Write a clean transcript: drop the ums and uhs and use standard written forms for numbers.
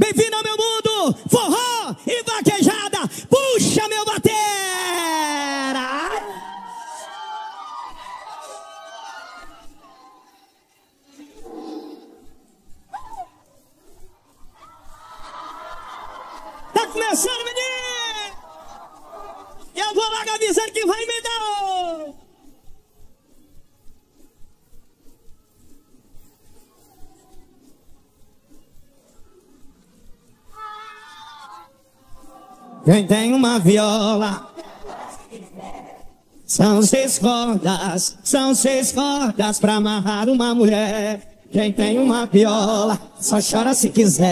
bem-vindo ao meu mundo. Forró e vaquejada. Puxa, meu batera. Tá começando, menino. Eu vou logo avisando que vai me dar. Quem tem uma viola, são 6 cordas pra amarrar uma mulher. Quem tem uma viola, só chora se quiser.